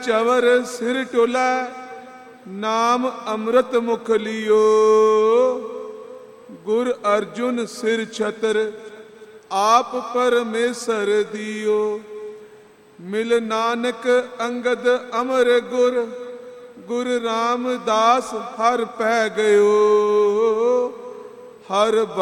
चवर सिर टोला नाम अमृत मुख लियो। गुर अर्जुन सिर छतर आप परमेसर दियो। मिल नानक अंगद अमर गुर गुर रामदास हर पै गयो। हर